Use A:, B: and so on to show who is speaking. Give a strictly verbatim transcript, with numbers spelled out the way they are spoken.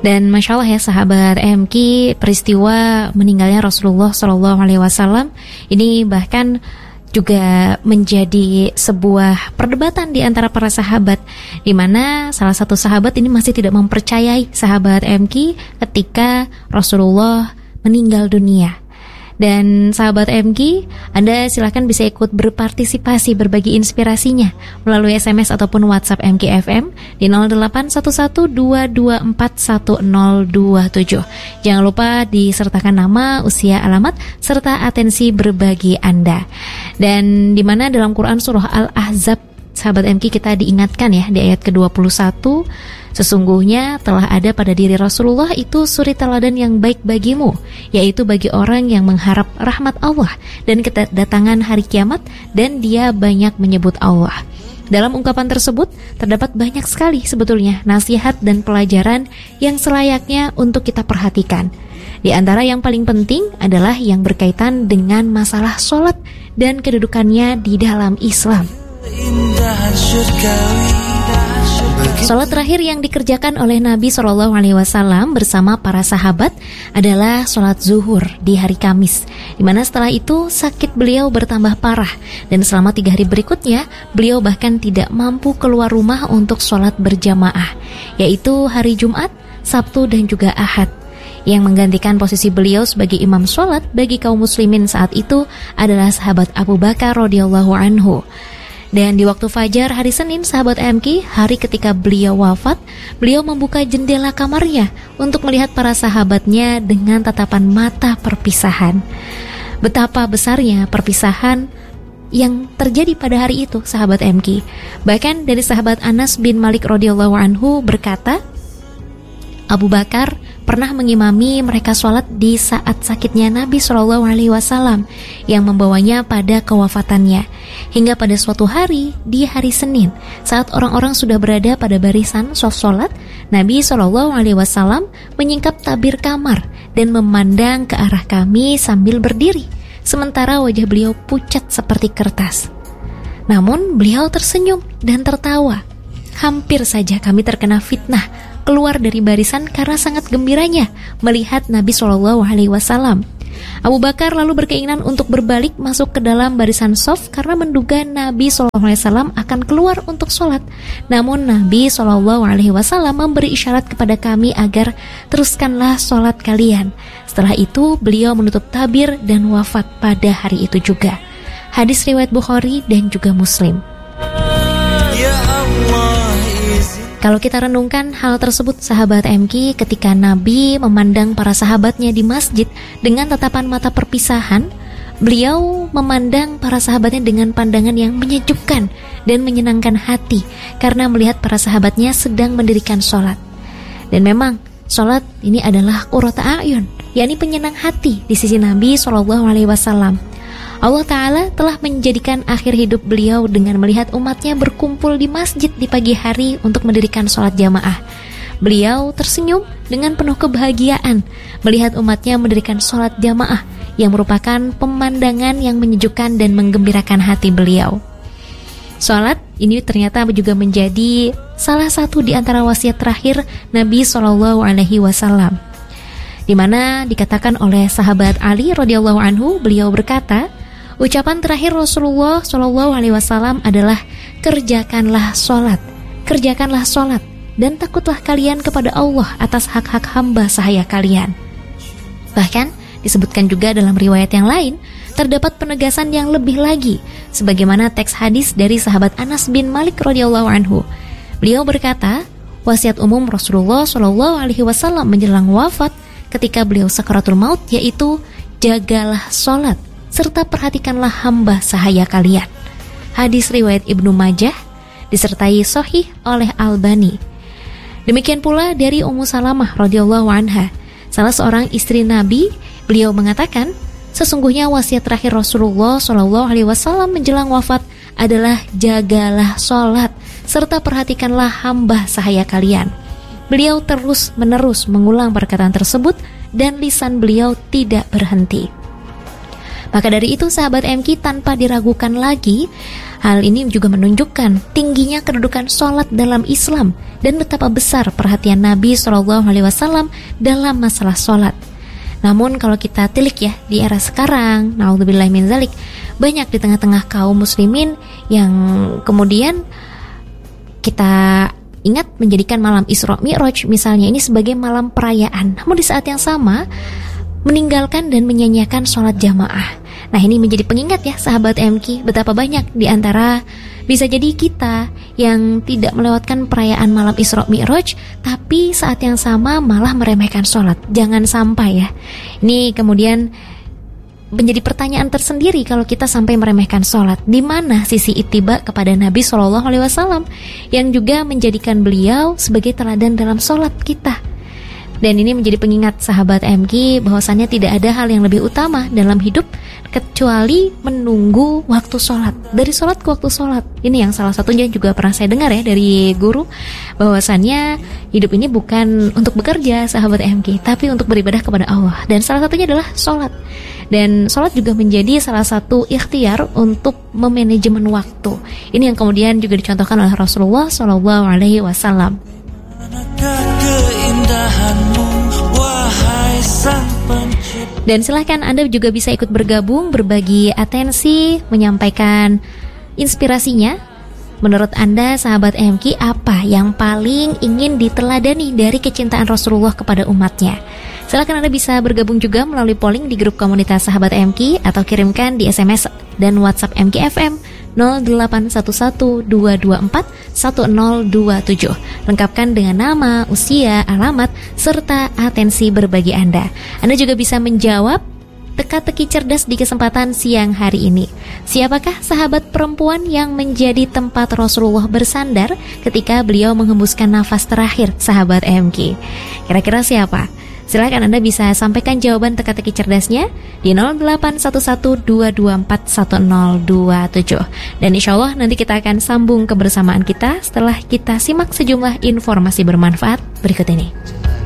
A: Dan Masya Allah ya sahabat M K, peristiwa meninggalnya Rasulullah Shallallahu Alaihi Wasallam ini bahkan juga menjadi sebuah perdebatan di antara para sahabat, di mana salah satu sahabat ini masih tidak mempercayai sahabat M K ketika Rasulullah meninggal dunia. Dan sahabat M K, Anda silahkan bisa ikut berpartisipasi, berbagi inspirasinya melalui S M S ataupun WhatsApp M K F M di nol delapan satu satu dua dua empat satu nol dua tujuh. Jangan lupa disertakan nama, usia, alamat, serta atensi berbagi Anda. Dan di mana dalam Quran surah Al-Ahzab, sahabat M K, kita diingatkan ya di ayat ke dua puluh satu, sesungguhnya telah ada pada diri Rasulullah itu suri teladan yang baik bagimu, yaitu bagi orang yang mengharap rahmat Allah dan kedatangan hari kiamat, dan dia banyak menyebut Allah. Dalam ungkapan tersebut terdapat banyak sekali sebetulnya nasihat dan pelajaran yang selayaknya untuk kita perhatikan. Di antara yang paling penting adalah yang berkaitan dengan masalah sholat dan kedudukannya di dalam Islam. Salat terakhir yang dikerjakan oleh Nabi shallallahu alaihi wasallam bersama para sahabat adalah salat zuhur di hari Kamis, di mana setelah itu sakit beliau bertambah parah, dan selama tiga hari berikutnya beliau bahkan tidak mampu keluar rumah untuk salat berjamaah, yaitu hari Jumat, Sabtu, dan juga Ahad. Yang menggantikan posisi beliau sebagai imam salat bagi kaum muslimin saat itu adalah sahabat Abu Bakar radhiyallahu anhu. Dan di waktu fajar hari Senin, sahabat M K, hari ketika beliau wafat, beliau membuka jendela kamarnya untuk melihat para sahabatnya dengan tatapan mata perpisahan. Betapa besarnya perpisahan yang terjadi pada hari itu, sahabat M K. Bahkan dari sahabat Anas bin Malik radhiyallahu anhu berkata, Abu Bakar pernah mengimami mereka sholat di saat sakitnya Nabi shallallahu alaihi wasallam yang membawanya pada kewafatannya. Hingga pada suatu hari, di hari Senin, saat orang-orang sudah berada pada barisan sof sholat, Nabi shallallahu alaihi wasallam menyingkap tabir kamar dan memandang ke arah kami sambil berdiri, sementara wajah beliau pucat seperti kertas. Namun beliau tersenyum dan tertawa. Hampir saja kami terkena fitnah keluar dari barisan karena sangat gembiranya melihat Nabi shallallahu alaihi wasallam. Abu Bakar lalu berkeinginan untuk berbalik masuk ke dalam barisan sof karena menduga Nabi shallallahu alaihi wasallam akan keluar untuk sholat. Namun Nabi shallallahu alaihi wasallam memberi isyarat kepada kami agar teruskanlah sholat kalian. Setelah itu beliau menutup tabir dan wafat pada hari itu juga. Hadis riwayat Bukhari dan juga Muslim. Ya Allah. Kalau kita renungkan hal tersebut, sahabat M K, ketika Nabi memandang para sahabatnya di masjid dengan tatapan mata perpisahan, beliau memandang para sahabatnya dengan pandangan yang menyejukkan dan menyenangkan hati karena melihat para sahabatnya sedang mendirikan sholat. Dan memang sholat ini adalah qurrata a'yun, yakni penyenang hati di sisi Nabi shallallahu alaihi wasallam. Allah Ta'ala telah menjadikan akhir hidup beliau dengan melihat umatnya berkumpul di masjid di pagi hari untuk mendirikan sholat jamaah. Beliau tersenyum dengan penuh kebahagiaan melihat umatnya mendirikan sholat jamaah yang merupakan pemandangan yang menyejukkan dan menggembirakan hati beliau. Sholat ini ternyata juga menjadi salah satu di antara wasiat terakhir Nabi shallallahu alaihi wasallam, di mana dikatakan oleh sahabat Ali radhiyallahu anhu, beliau berkata, ucapan terakhir Rasulullah shallallahu alaihi wasallam adalah kerjakanlah sholat, kerjakanlah sholat, dan takutlah kalian kepada Allah atas hak-hak hamba sahaya kalian. Bahkan disebutkan juga dalam riwayat yang lain, terdapat penegasan yang lebih lagi, sebagaimana teks hadis dari sahabat Anas bin Malik radhiyallahu anhu. Beliau berkata, wasiat umum Rasulullah shallallahu alaihi wasallam menjelang wafat ketika beliau sakaratul maut yaitu jagalah sholat serta perhatikanlah hamba sahaya kalian. Hadis riwayat Ibnu Majah disertai sahih oleh Albani. Demikian pula dari Ummu Salamah radhiyallahu anha, salah seorang istri Nabi, beliau mengatakan, sesungguhnya wasiat terakhir Rasulullah shallallahu alaihi wasallam menjelang wafat adalah jagalah sholat serta perhatikanlah hamba sahaya kalian. Beliau terus menerus mengulang perkataan tersebut dan lisan beliau tidak berhenti. Maka dari itu sahabat M K, tanpa diragukan lagi, hal ini juga menunjukkan tingginya kedudukan sholat dalam Islam dan betapa besar perhatian Nabi shallallahu alaihi wasallam dalam masalah sholat. Namun kalau kita tilik ya, di era sekarang, naudzubillahi min dzalik, banyak di tengah-tengah kaum muslimin yang kemudian kita ingat menjadikan malam Isra Mi'raj misalnya ini sebagai malam perayaan, namun di saat yang sama meninggalkan dan menyanyiakan sholat jamaah. Nah, ini menjadi pengingat ya sahabat M K, betapa banyak di antara bisa jadi kita yang tidak melewatkan perayaan malam Isra Mi'raj, tapi saat yang sama malah meremehkan sholat. Jangan sampai ya. Ini kemudian menjadi pertanyaan tersendiri kalau kita sampai meremehkan sholat. Di mana sisi ittiba kepada Nabi shallallahu alaihi wasallam yang juga menjadikan beliau sebagai teladan dalam sholat kita? Dan ini menjadi pengingat sahabat M K bahwasannya tidak ada hal yang lebih utama dalam hidup kecuali menunggu waktu sholat. Dari sholat ke waktu sholat. Ini yang salah satunya juga pernah saya dengar ya dari guru, bahwasannya hidup ini bukan untuk bekerja sahabat M K, tapi untuk beribadah kepada Allah. Dan salah satunya adalah sholat. Dan sholat juga menjadi salah satu ikhtiar untuk memanajemen waktu. Ini yang kemudian juga dicontohkan oleh Rasulullah shallallahu alaihi wasallam. Dan silahkan Anda juga bisa ikut bergabung, berbagi atensi, menyampaikan inspirasinya. Menurut Anda sahabat M K, apa yang paling ingin diteladani dari kecintaan Rasulullah kepada umatnya? Silahkan Anda bisa bergabung juga melalui polling di grup komunitas sahabat M K atau kirimkan di S M S dan WhatsApp M K F M nol delapan satu satu dua dua empat satu nol dua tujuh. Lengkapkan dengan nama, usia, alamat, serta atensi berbagi Anda. Anda juga bisa menjawab teka-teki cerdas di kesempatan siang hari ini. Siapakah sahabat perempuan yang menjadi tempat Rasulullah bersandar ketika beliau menghembuskan nafas terakhir sahabat M K? Kira-kira siapa? Silakan Anda bisa sampaikan jawaban teka-teki cerdasnya di nol delapan satu satu dua dua empat satu nol dua tujuh. Dan insya Allah nanti kita akan sambung kebersamaan kita setelah kita simak sejumlah informasi bermanfaat berikut ini.